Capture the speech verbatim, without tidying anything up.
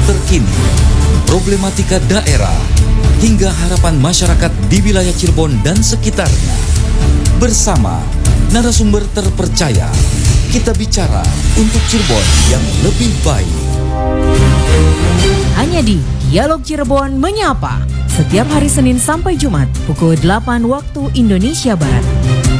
terkini, problematika daerah, hingga harapan masyarakat di wilayah Cirebon dan sekitarnya. Bersama narasumber terpercaya, kita bicara untuk Cirebon yang lebih baik. Hanya di Dialog Cirebon Menyapa, setiap hari Senin sampai Jumat pukul delapan waktu Indonesia Barat.